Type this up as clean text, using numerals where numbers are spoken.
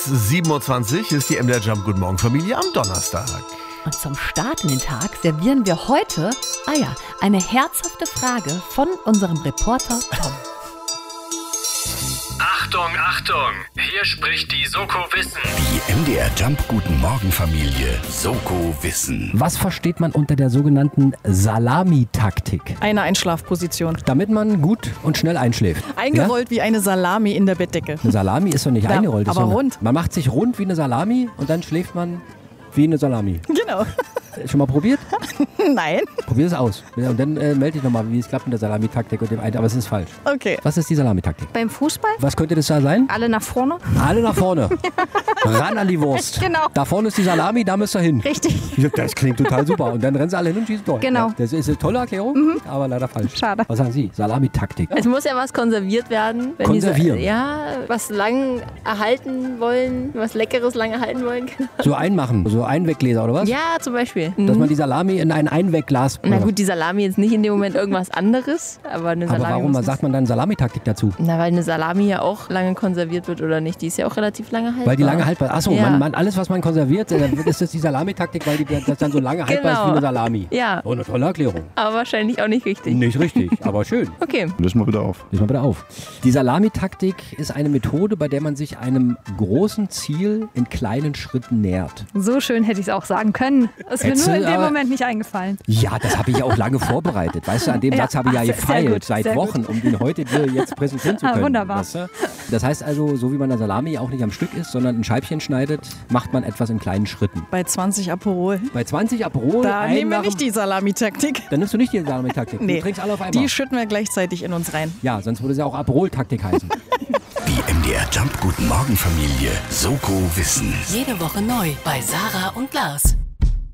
7:20 Uhr ist die MDR Jump Guten Morgen Familie am Donnerstag. Und zum Start in den Tag servieren wir heute, eine herzhafte Frage von unserem Reporter Tom. Achtung, Achtung! Hier spricht die Soko Wissen. Die MDR Jump Guten Morgen Familie Soko Wissen. Was versteht man unter der sogenannten Salami-Taktik? Eine Einschlafposition. Damit man gut und schnell einschläft. Eingerollt wie eine Salami in der Bettdecke. Eine Salami ist doch nicht eingerollt. aber ist rund. Man macht sich rund wie eine Salami und dann schläft man wie eine Salami. Genau. Schon mal probiert? Nein. Probier es aus. Und dann melde dich nochmal, wie es klappt mit der Salami-Taktik und dem einen. Aber es ist falsch. Okay. Was ist die Salami-Taktik? Beim Fußball? Was könnte das da sein? Alle nach vorne? Alle nach vorne. Ran an die Wurst. Genau. Da vorne ist die Salami, da müsst ihr hin. Richtig. Das klingt total super. Und dann rennen sie alle hin und schießen Tor. Genau. Ja, das ist eine tolle Erklärung, aber leider falsch. Schade. Was sagen Sie? Salami-Taktik. Es muss ja was konserviert werden. Wenn Konservieren? was lang erhalten wollen, was Leckeres lang erhalten wollen. So einmachen, so Einweggläser oder was? Ja, zum Beispiel. Dass man die Salami in ein Einwegglas... Na gut, die Salami ist nicht in dem Moment irgendwas anderes, aber eine Salami Aber warum muss sagt man dann Salami-Taktik dazu? Na, weil eine Salami ja auch lange konserviert wird oder nicht. Die ist ja auch relativ lange haltbar. Weil die lange haltbar ist. Achso, Ja. alles was man konserviert, dann ist das die Salami-Taktik, weil das dann so lange haltbar ist Genau. wie eine Salami. Ja. Oh, eine tolle Erklärung. Aber wahrscheinlich auch nicht richtig. Nicht richtig, aber schön. Okay. Lösen wir wieder auf. Lesen wir bitte auf. Die Salami-Taktik ist eine Methode, bei der man sich einem großen Ziel in kleinen Schritten nähert. So schön hätte ich es auch sagen können. Es ist mir Hättest nur du, in dem aber- Moment nicht eingefallen. Ja, das habe ich ja auch lange vorbereitet. Weißt du, an dem Ja. Satz habe ich ja Ach, sehr gefeilt gut, seit sehr Wochen, um ihn heute dir jetzt präsentieren zu können. Wunderbar. Weißt du? Das heißt also, so wie man eine Salami auch nicht am Stück isst, sondern in Scheibchen schneidet, macht man etwas in kleinen Schritten. Bei 20 Aperol. Bei 20 Aperol, Da ein nehmen wir nach nicht dem- die Salami-Taktik. Dann nimmst du nicht die Salami-Taktik. Nee. Du trinkst alle auf einmal. Die schütten wir gleichzeitig in uns rein. Ja, sonst würde es ja auch Aperol-Taktik heißen. Die MDR Jump Guten Morgen Familie Soko Wissen. Jede Woche neu bei Sarah und Lars.